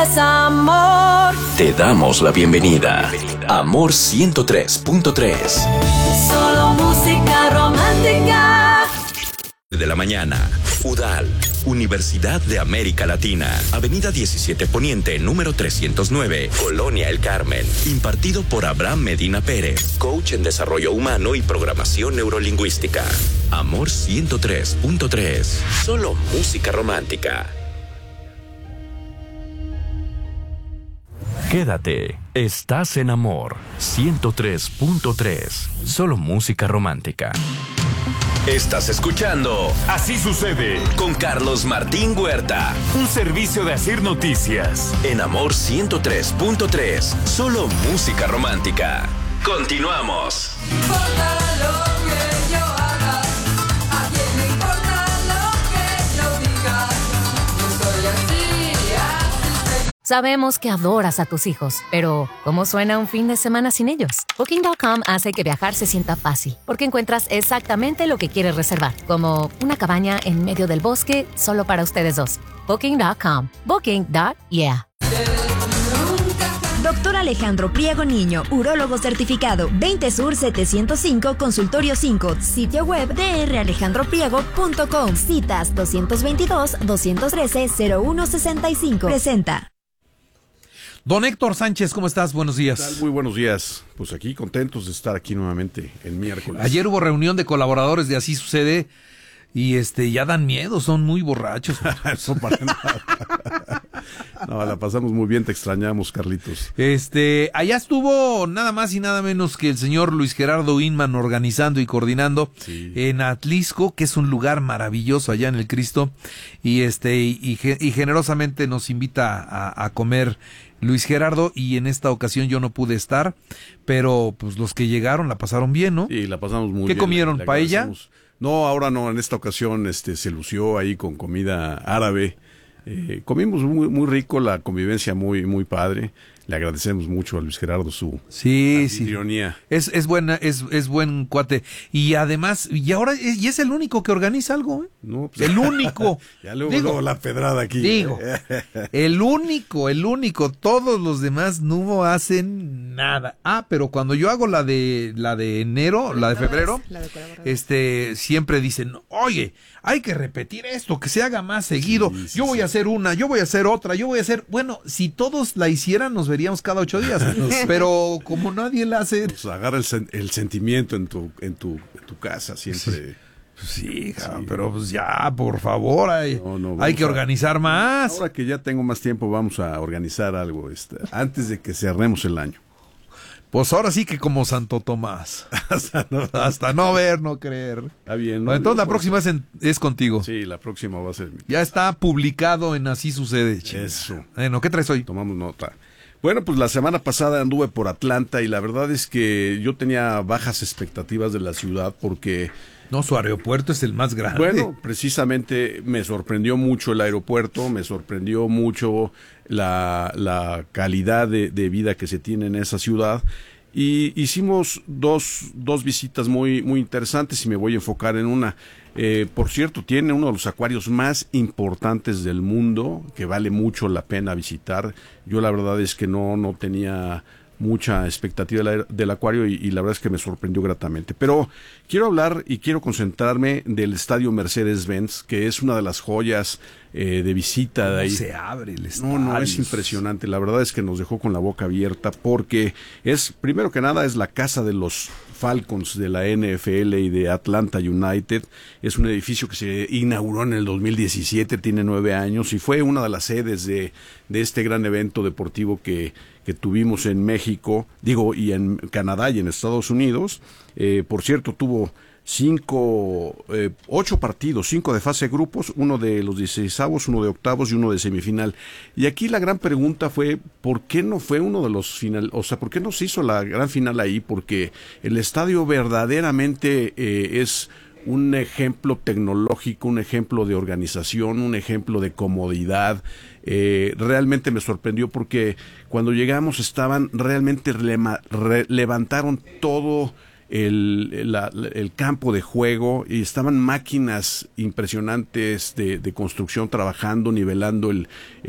Amor. Te damos la bienvenida. Amor 103.3. Solo música romántica. De la mañana. UDAL, Universidad de América Latina. Avenida 17 Poniente, número 309, Colonia El Carmen. Impartido por Abraham Medina Pérez, coach en desarrollo humano y programación neurolingüística. Amor 103.3. Solo música romántica. Quédate, estás en Amor 103.3. Solo música romántica. Estás escuchando Así sucede con Carlos Martín Huerta. Un servicio de Asir Noticias. En Amor 103.3. Solo música romántica. Continuamos. Sabemos que adoras a tus hijos, pero ¿cómo suena un fin de semana sin ellos? Booking.com hace que viajar se sienta fácil, porque encuentras exactamente lo que quieres reservar, como una cabaña en medio del bosque solo para ustedes dos. Booking.com. Booking.yeah. Doctor Alejandro Priego Niño, urólogo certificado, 20 Sur 705, Consultorio 5, sitio web dralejandropriego.com, citas 222-213-0165. Presenta. Don Héctor Sánchez, ¿cómo estás? Buenos días. ¿Qué tal? Muy buenos días. Pues aquí contentos de estar aquí nuevamente el miércoles. Ayer hubo reunión de colaboradores de Así Sucede y ya dan miedo, son muy borrachos. Eso para nada. No, la pasamos muy bien, te extrañamos, Carlitos. Allá estuvo nada más y nada menos que el señor Luis Gerardo Inman organizando y coordinando en Atlisco, que es un lugar maravilloso allá en el Cristo, y generosamente nos invita a comer Luis Gerardo, y en esta ocasión yo no pude estar, pero pues los que llegaron la pasaron bien, ¿no? Sí, la pasamos muy bien. ¿Qué comieron? ¿Paella? No, ahora no, en esta ocasión se lució ahí con comida árabe. Comimos muy, muy rico, la convivencia muy, muy padre. Le agradecemos mucho a Luis Gerardo su ironía. Es buena, es buen cuate. Y además, y es el único que organiza algo, ¿eh? No, pues, el único. Ya luego la pedrada aquí. Digo, el único. Todos los demás no hacen nada. Pero cuando yo hago la de enero, la de febrero, siempre dicen, oye, hay que repetir esto, que se haga más seguido. Sí, yo voy a hacer una, yo voy a hacer otra, bueno, si todos la hicieran, nos veríamos cada 8 días. Pero como nadie la hace. Pues agarra el sentimiento en tu casa siempre. Sí, pero pues ya, por favor, hay que organizar más. Ahora que ya tengo más tiempo, vamos a organizar algo antes de que cerremos el año. Pues ahora sí que como Santo Tomás. Hasta no ver, no creer. Está bien. Bueno, entonces la próxima es contigo. Sí, la próxima va a ser. Ya está publicado en Así Sucede. Chica. Eso. Bueno, ¿qué traes hoy? Tomamos nota. Bueno, pues la semana pasada anduve por Atlanta y la verdad es que yo tenía bajas expectativas de la ciudad porque... No, su aeropuerto es el más grande. Bueno, precisamente me sorprendió mucho el aeropuerto, me sorprendió mucho la calidad de vida que se tiene en esa ciudad. Y hicimos dos visitas muy, muy interesantes y me voy a enfocar en una. Por cierto, tiene uno de los acuarios más importantes del mundo, que vale mucho la pena visitar. Yo la verdad es que no tenía mucha expectativa del acuario y la verdad es que me sorprendió gratamente. Pero quiero hablar y quiero concentrarme del estadio Mercedes-Benz, que es una de las joyas de visita de ahí. Se abre el estadio. No, es impresionante. La verdad es que nos dejó con la boca abierta porque primero que nada, es la casa de los Falcons de la NFL y de Atlanta United. Es un edificio que se inauguró en el 2017, tiene 9 años y fue una de las sedes de este gran evento deportivo que tuvimos en México, y en Canadá y en Estados Unidos. Por cierto, tuvo 8 partidos, 5 de fase de grupos, uno de los 16avos, uno de octavos y uno de semifinal. Y aquí la gran pregunta fue, ¿por qué no fue uno de los final? O sea, ¿por qué no se hizo la gran final ahí? Porque el estadio verdaderamente es un ejemplo tecnológico, un ejemplo de organización, un ejemplo de comodidad. Realmente me sorprendió porque cuando llegamos realmente levantaron todo el campo de juego y estaban máquinas impresionantes de construcción trabajando, nivelando